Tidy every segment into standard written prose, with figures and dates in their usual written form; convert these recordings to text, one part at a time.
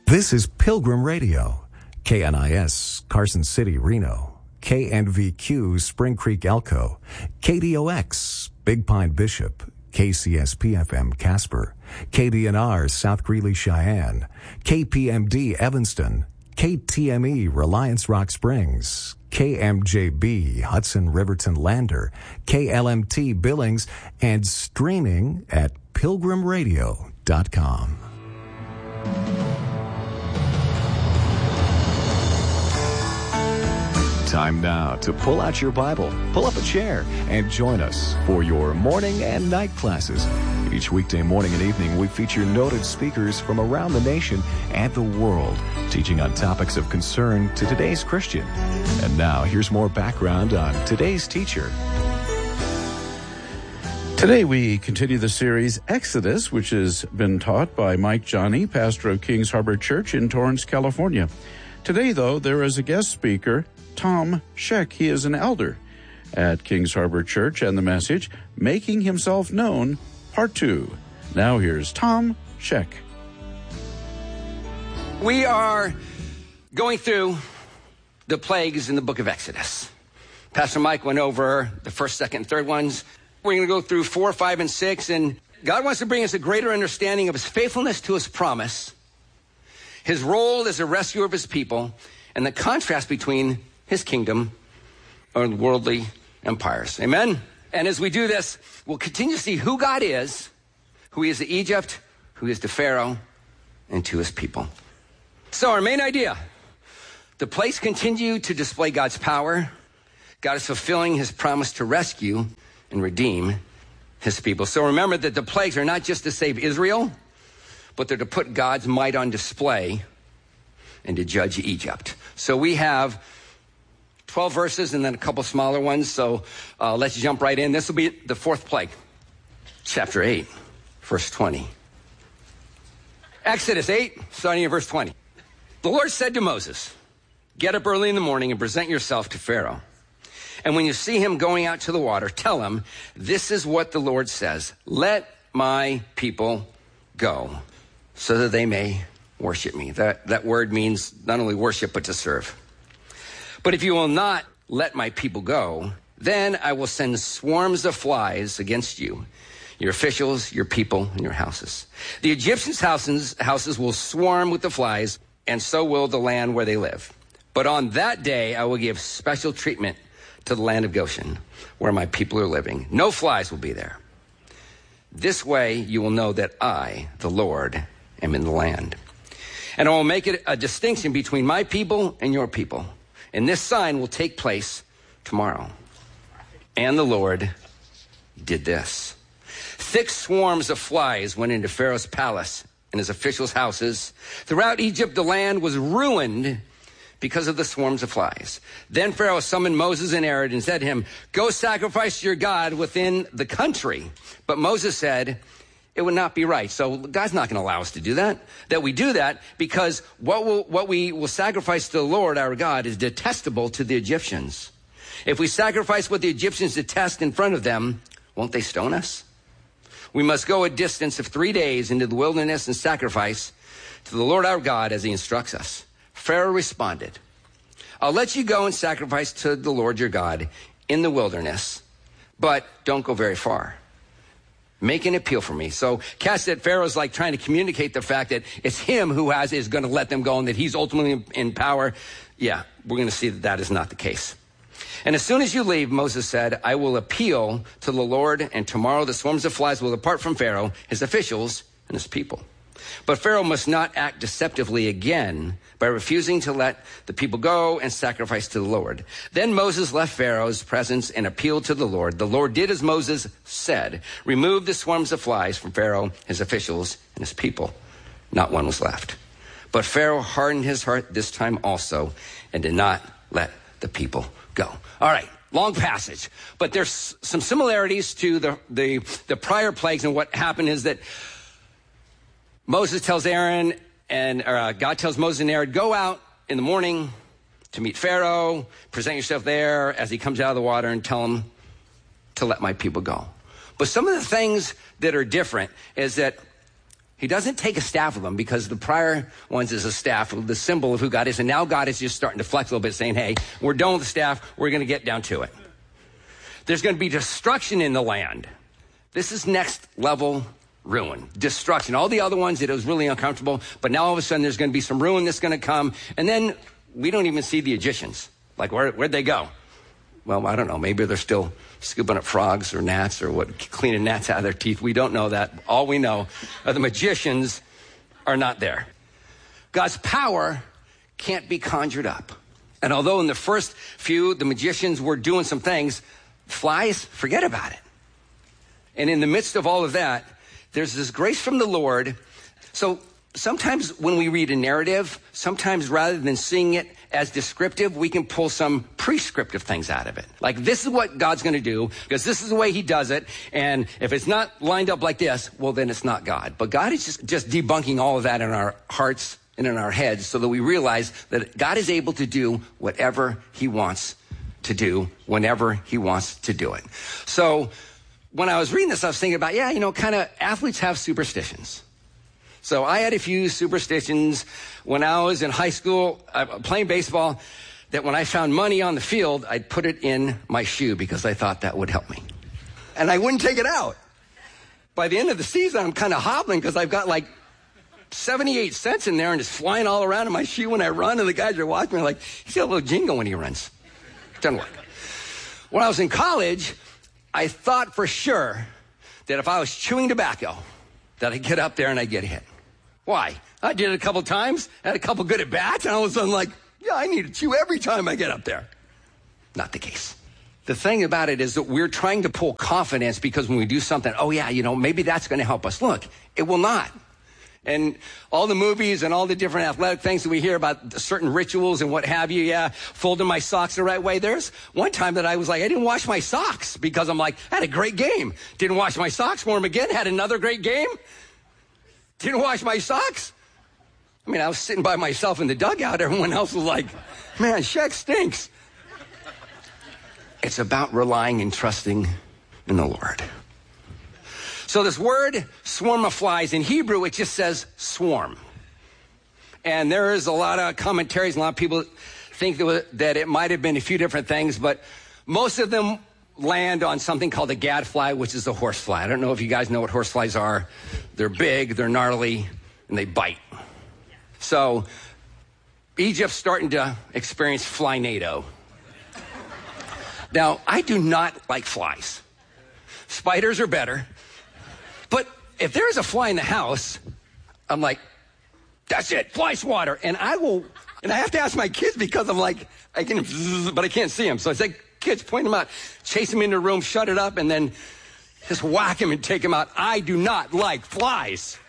This is Pilgrim Radio, KNIS, Carson City, Reno, KNVQ, Spring Creek, Elko, KDOX, Big Pine, Bishop, KCSP-FM, Casper, KDNR, South Greeley, Cheyenne, KPMD, Evanston, KTME, Reliance Rock Springs, KMJB, Hudson Riverton Lander, KLMT Billings, and streaming at pilgrimradio.com. Time now to pull out your Bible, pull up a chair, and join us for your morning and night classes. Each weekday morning and evening, we feature noted speakers from around the nation and the world, teaching on topics of concern to today's Christian. And now, here's more background on today's teacher. Today we continue the series Exodus, which has been taught by Mike Johnny, pastor of Kings Harbor Church in Torrance, California. Today, though, there is a guest speaker, Tom Scheck. He is an elder at Kings Harbor Church, and the message, Making Himself Known, Part 2. Now here's Tom Scheck. We are going through the plagues in the book of Exodus. Pastor Mike went over the first, second, and third ones. We're going to go through 4, 5, and 6, and God wants to bring us a greater understanding of his faithfulness to his promise, his role as a rescuer of his people, and the contrast between his kingdom and worldly empires. Amen? And as we do this, we'll continue to see who God is, who he is to Egypt, who he is to Pharaoh, and to his people. So our main idea, the plagues continue to display God's power. God is fulfilling his promise to rescue and redeem his people. So remember that the plagues are not just to save Israel, but they're to put God's might on display and to judge Egypt. So we have 12 verses and then a couple smaller ones. So let's jump right in. This will be the fourth plague. Chapter 8, verse 20. Exodus 8, starting at verse 20. The Lord said to Moses, get up early in the morning and present yourself to Pharaoh. And when you see him going out to the water, tell him, this is what the Lord says. Let my people go so that they may worship me. That word means not only worship, but to serve. But if you will not let my people go, then I will send swarms of flies against you, your officials, your people, and your houses. The Egyptians' houses will swarm with the flies, and so will the land where they live. But on that day, I will give special treatment to the land of Goshen, where my people are living. No flies will be there. This way you will know that I, the Lord, am in the land. And I will make it a distinction between my people and your people. And this sign will take place tomorrow. And the Lord did this. Thick swarms of flies went into Pharaoh's palace and his officials' houses. Throughout Egypt, the land was ruined because of the swarms of flies. Then Pharaoh summoned Moses and Aaron and said to him, go sacrifice to your God within the country. But Moses said, it would not be right. So God's not going to allow us to do that. That we do that because what we will sacrifice to the Lord our God is detestable to the Egyptians. If we sacrifice what the Egyptians detest in front of them, won't they stone us? We must go a distance of 3 days into the wilderness and sacrifice to the Lord our God as he instructs us. Pharaoh responded, I'll let you go and sacrifice to the Lord your God in the wilderness, but don't go very far. Make an appeal for me. So catch that Pharaoh's like trying to communicate the fact that it's him who is going to let them go and that he's ultimately in power. Yeah, we're going to see that that is not the case. And as soon as you leave, Moses said, I will appeal to the Lord, and tomorrow the swarms of flies will depart from Pharaoh, his officials, and his people. But Pharaoh must not act deceptively again by refusing to let the people go and sacrifice to the Lord. Then Moses left Pharaoh's presence and appealed to the Lord. The Lord did as Moses said, removed the swarms of flies from Pharaoh, his officials, and his people. Not one was left. But Pharaoh hardened his heart this time also and did not let the people go. All right, long passage. But there's some similarities to the prior plagues, and what happened is that Moses tells Aaron, and God tells Moses and Aaron, go out in the morning to meet Pharaoh, present yourself there as he comes out of the water, and tell him to let my people go. But some of the things that are different is that He doesn't take a staff of them because the prior ones is a staff, the symbol of who God is. And now God is just starting to flex a little bit saying, hey, we're done with the staff. We're going to get down to it. There's going to be destruction in the land. This is next level ruin, destruction. All the other ones, it was really uncomfortable. But now all of a sudden there's going to be some ruin that's going to come. And then we don't even see the Egyptians. Like where'd they go? Well, I don't know. Maybe they're still scooping up frogs or gnats or cleaning gnats out of their teeth. We don't know that. All we know are the magicians are not there. God's power can't be conjured up. And although in the first few, the magicians were doing some things, flies, forget about it. And in the midst of all of that, there's this grace from the Lord. So sometimes when we read a narrative, sometimes rather than seeing it as descriptive, we can pull some prescriptive things out of it. Like, this is what God's going to do because this is the way he does it. And if it's not lined up like this, well, then it's not God. But God is just debunking all of that in our hearts and in our heads so that we realize that God is able to do whatever he wants to do whenever he wants to do it. So when I was reading this, I was thinking about, kind of athletes have superstitions. So I had a few superstitions when I was in high school playing baseball, that when I found money on the field, I'd put it in my shoe because I thought that would help me. And I wouldn't take it out. By the end of the season, I'm kind of hobbling because I've got like 78 cents in there and it's flying all around in my shoe when I run. And the guys are watching me like, he's got a little jingle when he runs. Doesn't work. When I was in college, I thought for sure that if I was chewing tobacco, that I'd get up there and I'd get hit. Why? I did it a couple times, had a couple good at-bats, and all of a sudden like, I need to chew every time I get up there. Not the case. The thing about it is that we're trying to pull confidence because when we do something, maybe that's going to help us. Look, it will not. And all the movies and all the different athletic things that we hear about certain rituals and what have you, folding my socks the right way. There's one time that I was like, I didn't wash my socks because I'm like, I had a great game. Didn't wash my socks, wore them again, had another great game. Didn't wash my socks. I mean, I was sitting by myself in the dugout. Everyone else was like, man, Shaq stinks. It's about relying and trusting in the Lord. So this word, swarm of flies, in Hebrew, it just says swarm. And there is a lot of commentaries, and a lot of people think that it might have been a few different things, but most of them land on something called a gadfly, which is a horsefly. I don't know if you guys know what horseflies are. They're big, they're gnarly, and they bite. So Egypt's starting to experience fly-nado. Now, I do not like flies. Spiders are better. But if there's a fly in the house, I'm like, that's it, fly swatter. And I have to ask my kids because I'm like, but I can't see them. So I say, kids, point them out, chase them into the room, shut it up, and then just whack them and take them out. I do not like flies.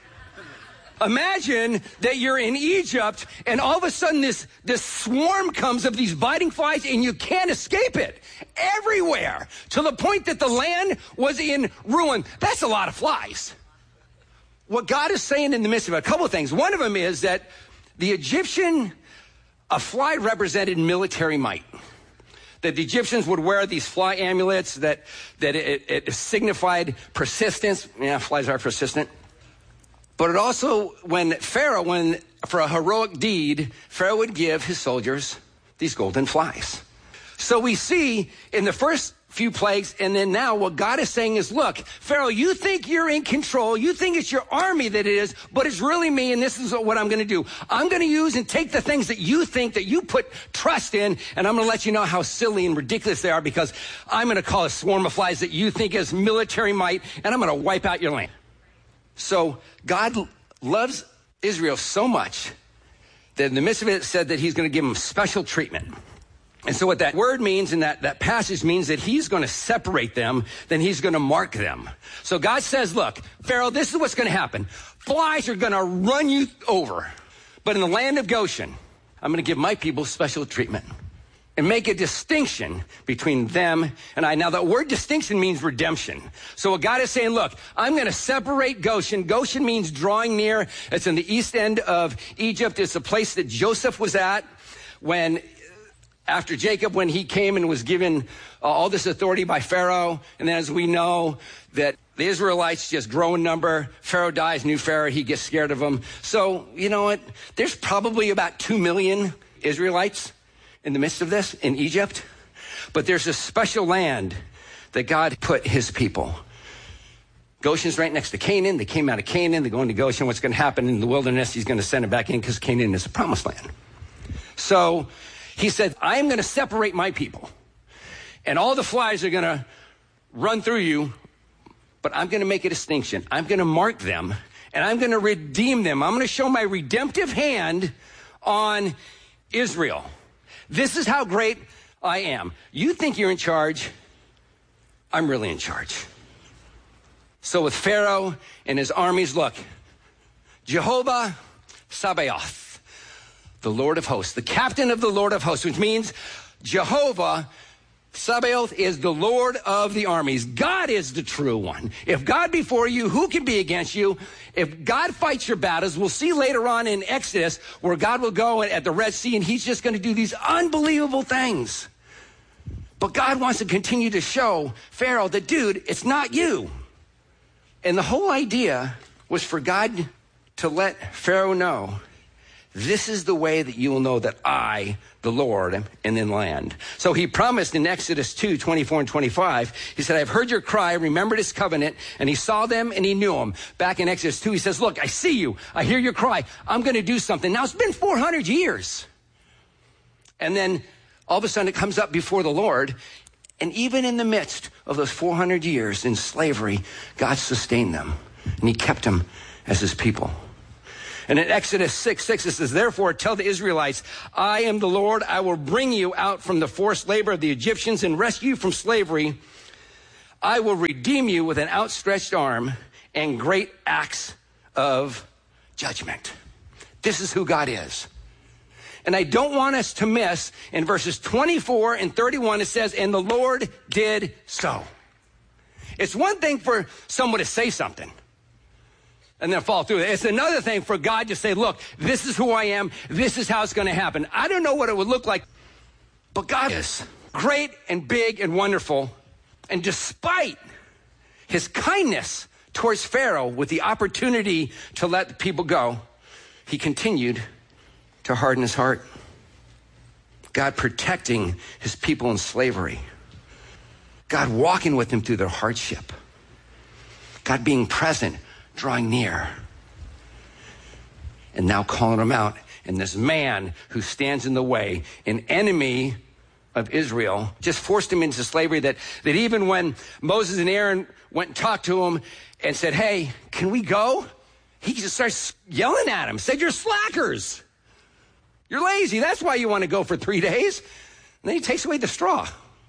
Imagine that you're in Egypt and all of a sudden this swarm comes of these biting flies and you can't escape it everywhere to the point that the land was in ruin. That's a lot of flies. What God is saying in the midst of it, a couple of things. One of them is that the Egyptian, a fly represented military might. That the Egyptians would wear these fly amulets that it signified persistence. Yeah, flies are persistent. But it also, for a heroic deed, Pharaoh would give his soldiers these golden flies. So we see in the first few plagues, and then now what God is saying is, look, Pharaoh, you think you're in control. You think it's your army that it is, but it's really me, and this is what I'm going to do. I'm going to use and take the things that you think that you put trust in, and I'm going to let you know how silly and ridiculous they are because I'm going to call a swarm of flies that you think is military might, and I'm going to wipe out your land. So God loves Israel so much that in the midst of it said that he's going to give them special treatment. And so what that word means and that passage means that he's going to separate them, then he's going to mark them. So God says, look, Pharaoh, this is what's going to happen. Flies are going to run you over. But in the land of Goshen, I'm going to give my people special treatment and make a distinction between them and I. Now, that word distinction means redemption. So what God is saying, look, I'm going to separate Goshen. Goshen means drawing near. It's in the east end of Egypt. It's a place that Joseph was at after Jacob, when he came and was given all this authority by Pharaoh. And then as we know that The Israelites just grow in number. Pharaoh dies, new Pharaoh, he gets scared of them. So, you know what? There's probably about 2 million Israelites in the midst of this in Egypt. But there's a special land that God put his people. Goshen's right next to Canaan. They came out of Canaan. They go into Goshen. What's going to happen in the wilderness? He's going to send them back in because Canaan is a promised land. So he said, I am going to separate my people. And all the flies are going to run through you. But I'm going to make a distinction. I'm going to mark them, and I'm going to redeem them. I'm going to show my redemptive hand on Israel. This is how great I am. You think you're in charge? I'm really in charge. So with Pharaoh and his armies, look, Jehovah Sabaoth, the Lord of hosts, the captain of the Lord of hosts, which means Jehovah Sabaoth is the Lord of the armies. God is the true one. If God be for you, who can be against you? If God fights your battles, we'll see later on in Exodus where God will go at the Red Sea and he's just going to do these unbelievable things. But God wants to continue to show Pharaoh that, dude, it's not you. And the whole idea was for God to let Pharaoh know, this is the way that you will know that I, the Lord, am in the land. So he promised in Exodus 2, 24 and 25, he said, I've heard your cry, remembered his covenant, and he saw them and he knew them. Back in Exodus 2, he says, look, I see you. I hear your cry. I'm going to do something. Now, it's been 400 years. And then all of a sudden it comes up before the Lord. And even in the midst of those 400 years in slavery, God sustained them. And he kept them as his people. And in Exodus 6, it says, therefore, tell the Israelites, I am the Lord. I will bring you out from the forced labor of the Egyptians and rescue you from slavery. I will redeem you with an outstretched arm and great acts of judgment. This is who God is. And I don't want us to miss in verses 24 and 31, it says, and the Lord did so. It's one thing for someone to say something and then fall through it. It's another thing for God to say, look, this is who I am. This is how it's going to happen. I don't know what it would look like, but God is great and big and wonderful. And despite his kindness towards Pharaoh with the opportunity to let the people go, he continued to harden his heart. God protecting his people in slavery. God walking with them through their hardship. God being present, drawing near, and now calling them out. And this man who stands in the way, an enemy of Israel, just forced him into slavery that even when Moses and Aaron went and talked to him and said, hey, can we go? He just starts yelling at him, said, you're slackers. You're lazy. That's why you want to go for 3 days. And then he takes away the straw.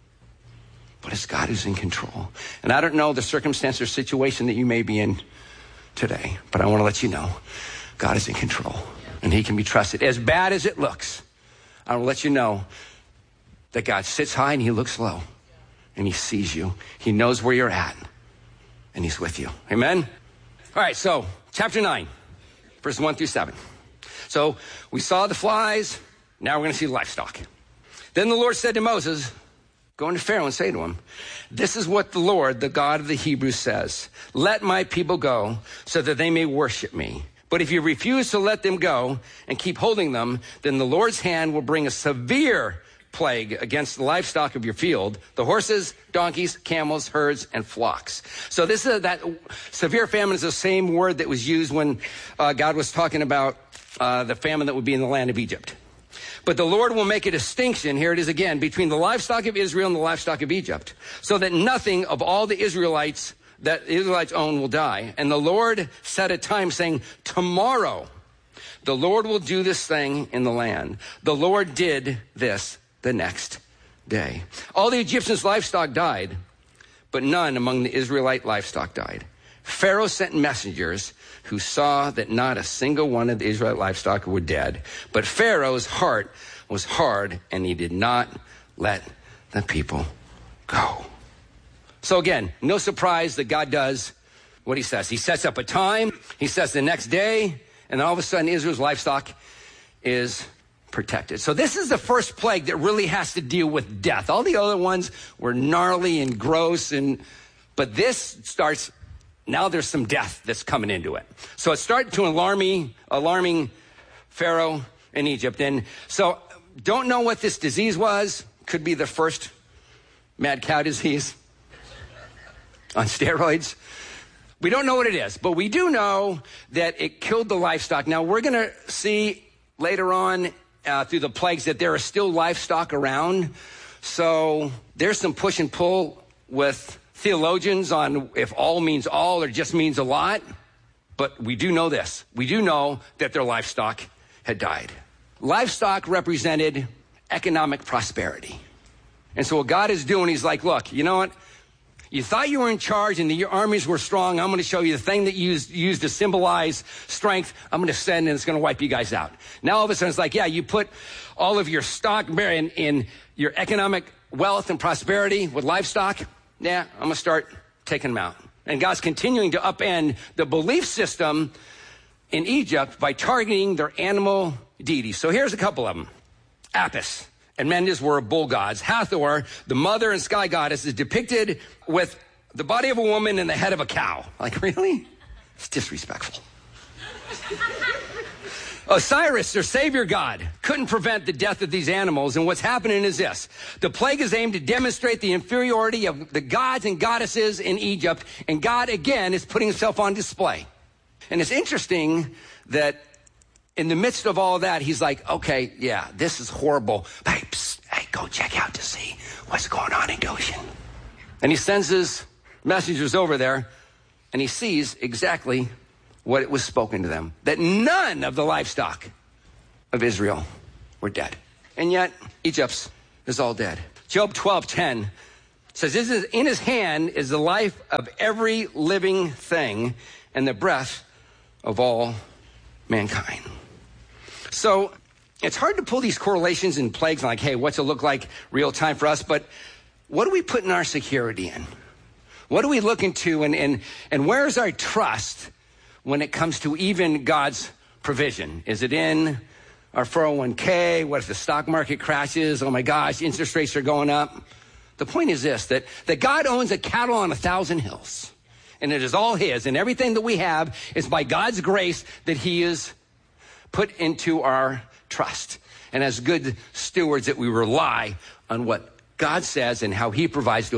But it's God who's in control. And I don't know the circumstance or situation that you may be in today, but I want to let you know God is in control and he can be trusted. As bad as it looks, I will let you know that God sits high and he looks low and he sees you. He knows where you're at and he's with you. Amen. All right. So chapter 9, verses 1 through 7. So we saw the flies. Now we're going to see the livestock. Then the Lord said to Moses, go into Pharaoh and say to him, this is what the Lord, the God of the Hebrews says. Let my people go so that they may worship me. But if you refuse to let them go and keep holding them, then the Lord's hand will bring a severe plague against the livestock of your field, the horses, donkeys, camels, herds, and flocks. So this is that severe famine is the same word that was used when God was talking about the famine that would be in the land of Egypt. But the Lord will make a distinction, here it is again, between the livestock of Israel and the livestock of Egypt, so that nothing of all the Israelites that the Israelites own will die. And the Lord set a time saying, tomorrow the Lord will do this thing in the land. The Lord did this the next day. All the Egyptians' livestock died, but none among the Israelite livestock died. Pharaoh sent messengers who saw that not a single one of the Israelite livestock were dead. But Pharaoh's heart was hard, and he did not let the people go. So again, no surprise that God does what he says. He sets up a time, he says the next day, and then all of a sudden Israel's livestock is protected. So this is the first plague that really has to deal with death. All the other ones were gnarly and gross, but this starts now there's some death that's coming into it. So it started to alarming Pharaoh in Egypt. And so don't know what this disease was. Could be the first mad cow disease on steroids. We don't know what it is, but we do know that it killed the livestock. Now, we're going to see later on through the plagues that there are still livestock around. So there's some push and pull with theologians on if all means all or just means a lot. But we do know this. We do know that their livestock had died. Livestock represented economic prosperity. And so what God is doing, he's like, look, you know what? You thought you were in charge and your armies were strong. I'm going to show you the thing that you used to symbolize strength. I'm going to send and it's going to wipe you guys out. Now all of a sudden it's like, yeah, you put all of your stock in your economic wealth and prosperity with livestock. Yeah, I'm going to start taking them out. And God's continuing to upend the belief system in Egypt by targeting their animal deities. So here's a couple of them. Apis and Mendes were bull gods. Hathor, the mother and sky goddess, is depicted with the body of a woman and the head of a cow. Like, really? It's disrespectful. Osiris, their savior god, couldn't prevent the death of these animals. And what's happening is this. The plague is aimed to demonstrate the inferiority of the gods and goddesses in Egypt. And God, again, is putting himself on display. And it's interesting that in the midst of all that, he's like, okay, yeah, this is horrible. Hey, psst, hey, go check out to see what's going on in Goshen. And he sends his messengers over there, and he sees exactly what it was spoken to them, that none of the livestock of Israel were dead. And yet, Egypt's is all dead. Job 12:10 says, in his hand is the life of every living thing and the breath of all mankind. So it's hard to pull these correlations and plagues like, hey, what's it look like real time for us? But what do we put in our security in? What do we look into and where's our trust when it comes to even God's provision? Is it in our 401k? What if the stock market crashes? Oh my gosh, interest rates are going up. The point is this, that God owns a cattle on 1,000 hills. And it is all his. And everything that we have is by God's grace that he is put into our trust. And as good stewards that we rely on what God says and how he provides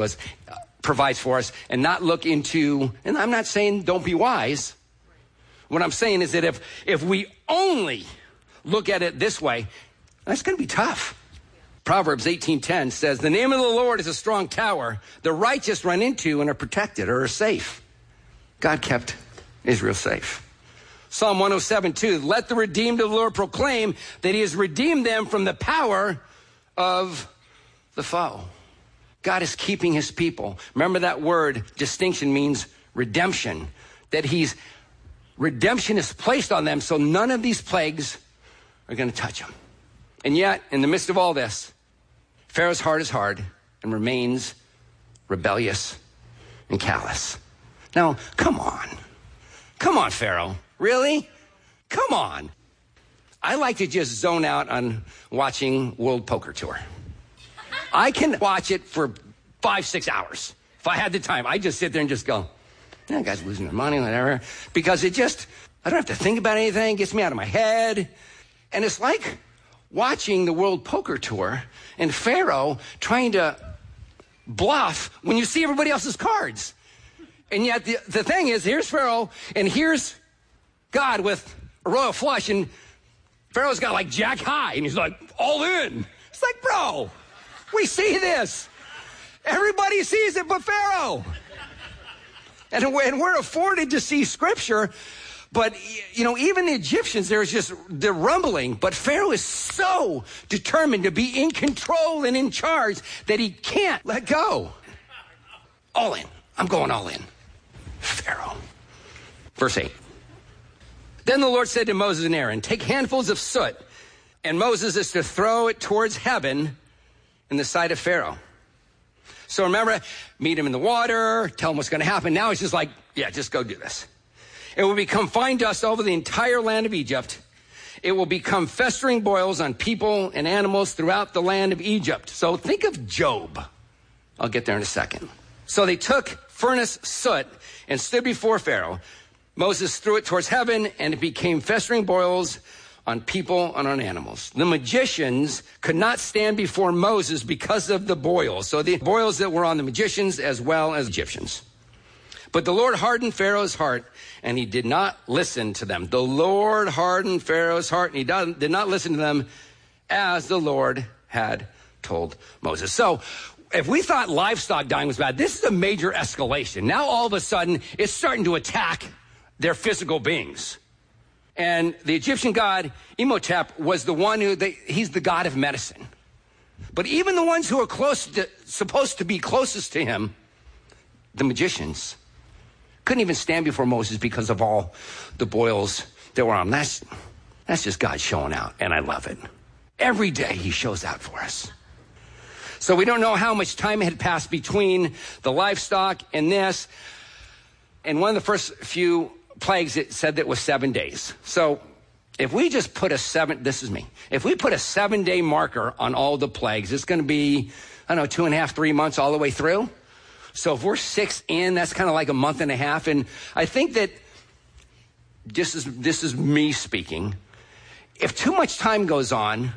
for us and not look into, and I'm not saying don't be wise. What I'm saying is that if we only look at it this way, that's going to be tough. Proverbs 18:10 says, the name of the Lord is a strong tower. The righteous run into and are protected or are safe. God kept Israel safe. Psalm 107:2, let the redeemed of the Lord proclaim that he has redeemed them from the power of the foe. God is keeping his people. Remember that word distinction means redemption. That redemption is placed on them so none of these plagues are going to touch them. And yet, in the midst of all this, Pharaoh's heart is hard and remains rebellious and callous. Now, come on. Come on, Pharaoh. Really? Come on. I like to just zone out on watching World Poker Tour. I can watch it for 5-6 hours. If I had the time, I just sit there and just go, that guy's losing their money, whatever. Because I don't have to think about anything. It gets me out of my head. And it's like watching the World Poker Tour and Pharaoh trying to bluff when you see everybody else's cards. And yet the thing is, here's Pharaoh and here's God with a royal flush, and Pharaoh's got like jack high, and he's like, all in. It's like, bro, we see this. Everybody sees it but Pharaoh. And we're afforded to see scripture, but, you know, even the Egyptians, they're rumbling, but Pharaoh is so determined to be in control and in charge that he can't let go. All in. I'm going all in. Pharaoh. Verse 8. Then the Lord said to Moses and Aaron, take handfuls of soot, and Moses is to throw it towards heaven in the sight of Pharaoh. So remember, meet him in the water, tell him what's going to happen. Now it's just like, yeah, just go do this. It will become fine dust over the entire land of Egypt. It will become festering boils on people and animals throughout the land of Egypt. So think of Job. I'll get there in a second. So they took furnace soot and stood before Pharaoh. Moses threw it towards heaven, and it became festering boils on people and on animals. The magicians could not stand before Moses because of the boils. So the boils that were on the magicians as well as Egyptians. But the Lord hardened Pharaoh's heart, and he did not listen to them. The Lord hardened Pharaoh's heart, and he did not listen to them as the Lord had told Moses. So if we thought livestock dying was bad, this is a major escalation. Now all of a sudden, it's starting to attack their physical beings. And the Egyptian god Imhotep was the one he's the god of medicine. But even the ones who are supposed to be closest to him, the magicians, couldn't even stand before Moses because of all the boils that were on him. That's just God showing out, and I love it. Every day he shows out for us. So we don't know how much time had passed between the livestock and this. And one of the first few plagues, it said that was 7 days. So if we just put if we put a 7-day marker on all the plagues, it's going to be, 2.5, 3 months all the way through. So if we're 6 in, that's kind of like a month and a half. And I think that this is me speaking. If too much time goes on,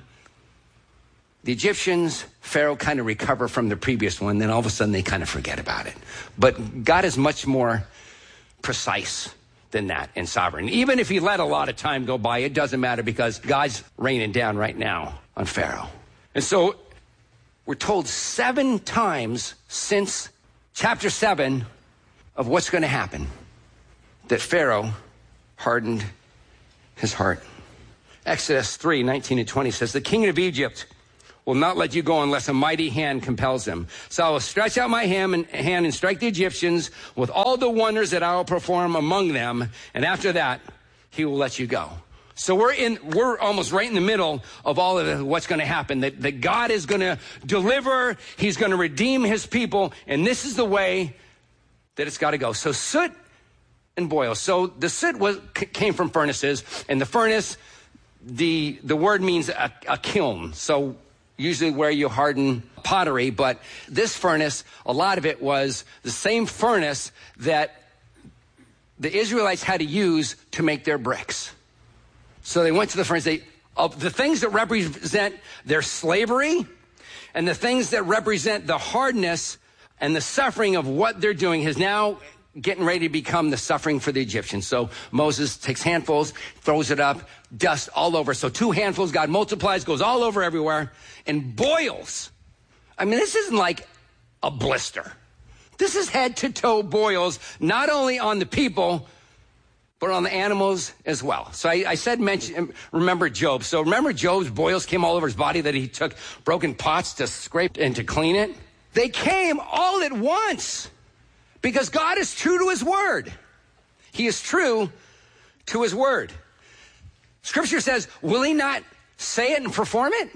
the Egyptians, Pharaoh kind of recover from the previous one, then all of a sudden they kind of forget about it. But God is much more precise than that and sovereign. Even if he let a lot of time go by, it doesn't matter because God's raining down right now on Pharaoh. And so we're told 7 times since chapter 7 of what's going to happen that Pharaoh hardened his heart. Exodus 3:19-20 says, the king of Egypt will not let you go unless a mighty hand compels him. So I will stretch out my hand and strike the Egyptians with all the wonders that I will perform among them. And after that, he will let you go. So we're almost right in the middle of all of what's going to happen. That God is going to deliver. He's going to redeem his people. And this is the way that it's got to go. So soot and boils. So the soot came from furnaces. And the furnace, the word means a kiln. So usually where you harden pottery, but this furnace, a lot of it was the same furnace that the Israelites had to use to make their bricks. So they went to the furnace. The things that represent their slavery and the things that represent the hardness and the suffering of what they're doing is now getting ready to become the suffering for the Egyptians. So Moses takes handfuls, throws it up, dust all over. So 2 handfuls, God multiplies, goes all over everywhere, and boils. I mean, this isn't like a blister. This is head to toe boils, not only on the people, but on the animals as well. So I said, remember Job. So remember Job's boils came all over his body that he took broken pots to scrape and to clean it? They came all at once. Because God is true to his word. He is true to his word. Scripture says, will he not say it and perform it?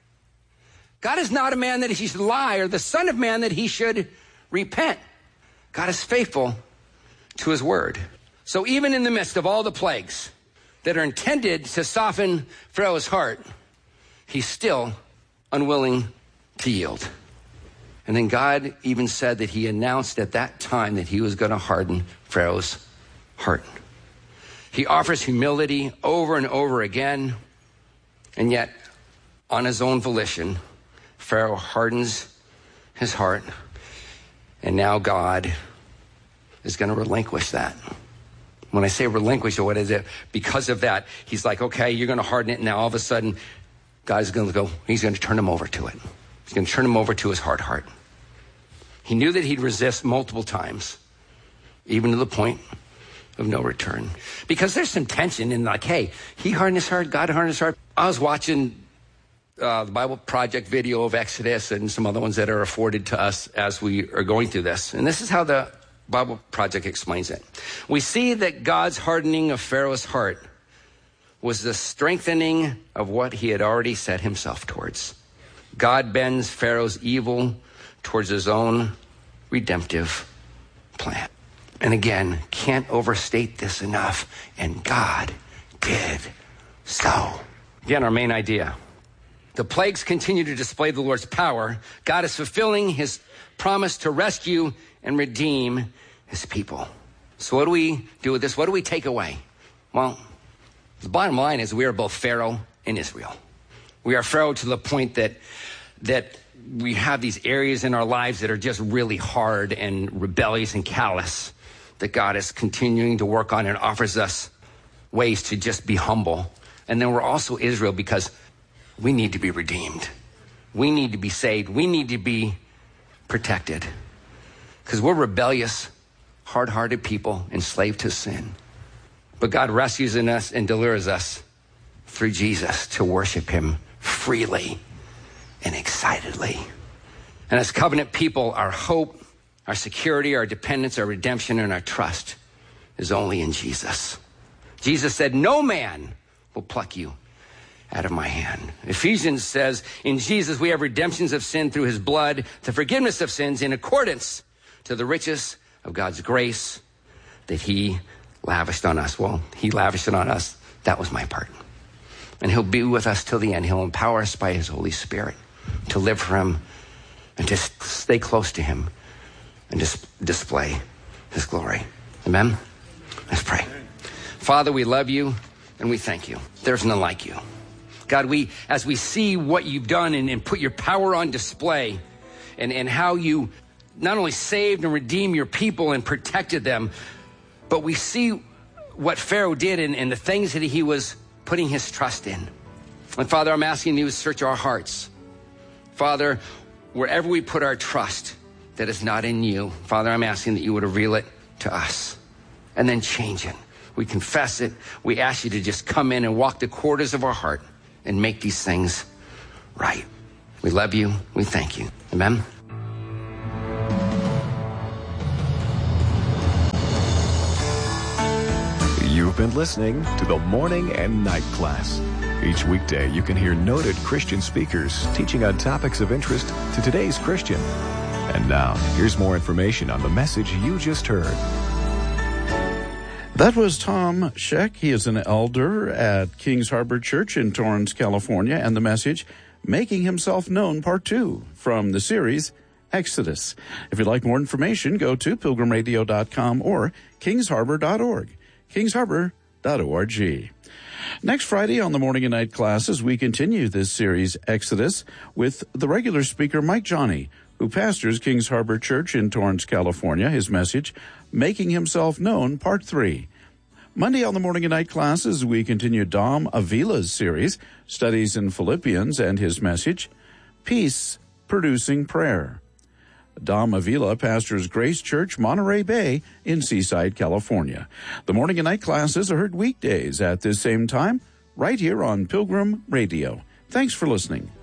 God is not a man that he should lie, or the son of man that he should repent. God is faithful to his word. So even in the midst of all the plagues that are intended to soften Pharaoh's heart, he's still unwilling to yield. And then God even said that he announced at that time that he was going to harden Pharaoh's heart. He offers humility over and over again. And yet, on his own volition, Pharaoh hardens his heart. And now God is going to relinquish that. When I say relinquish, what is it? Because of that, he's like, okay, you're going to harden it. And now all of a sudden, God is going to he's going to turn him over to it. He's going to turn him over to his hard heart. He knew that he'd resist multiple times, even to the point of no return. Because there's some tension in like, hey, he hardened his heart, God hardened his heart. I was watching the Bible Project video of Exodus and some other ones that are afforded to us as we are going through this. And this is how the Bible Project explains it. We see that God's hardening of Pharaoh's heart was the strengthening of what he had already set himself towards. God bends Pharaoh's evil towards his own redemptive plan. And again, can't overstate this enough. And God did so. Again, our main idea. The plagues continue to display the Lord's power. God is fulfilling his promise to rescue and redeem his people. So what do we do with this? What do we take away? Well, the bottom line is we are both Pharaoh and Israel. We are Pharaoh to the point that we have these areas in our lives that are just really hard and rebellious and callous that God is continuing to work on and offers us ways to just be humble. And then we're also Israel because we need to be redeemed. We need to be saved. We need to be protected because we're rebellious, hard-hearted people enslaved to sin. But God rescues in us and delivers us through Jesus to worship him freely and excitedly. And as covenant people, our hope, our security, our dependence, our redemption, and our trust is only in Jesus. Jesus said, no man will pluck you out of my hand. Ephesians says, in Jesus we have redemptions of sin through his blood, the forgiveness of sins in accordance to the riches of God's grace that he lavished on us. Well, he lavished it on us. That was my part. And he'll be with us till the end. He'll empower us by his Holy Spirit to live for him and to stay close to him and just display his glory. Amen? Let's pray. Father, we love you and we thank you. There's none like you. God, as we see what you've done and put your power on display and how you not only saved and redeemed your people and protected them, but we see what Pharaoh did and the things that he was putting his trust in. And Father, I'm asking you to search our hearts. Father, wherever we put our trust that is not in you, Father, I'm asking that you would reveal it to us and then change it. We confess it. We ask you to just come in and walk the corridors of our heart and make these things right. We love you. We thank you. Amen. You've been listening to the Morning and Night Class. Each weekday, you can hear noted Christian speakers teaching on topics of interest to today's Christian. And now, here's more information on the message you just heard. That was Tom Scheck. He is an elder at Kings Harbor Church in Torrance, California, and the message, Making Himself Known, Part 2, from the series Exodus. If you'd like more information, go to pilgrimradio.com or kingsharbor.org. kingsharbor.org. Next Friday on the Morning and Night Classes, we continue this series, Exodus, with the regular speaker, Mike Johnny, who pastors Kings Harbor Church in Torrance, California. His message, Making Himself Known, Part 3. Monday on the Morning and Night Classes, we continue Dom Avila's series, Studies in Philippians, and his message, Peace Producing Prayer. Dom Avila pastors Grace Church, Monterey Bay in Seaside, California. The Morning and Night Classes are heard weekdays at this same time, right here on Pilgrim Radio. Thanks for listening.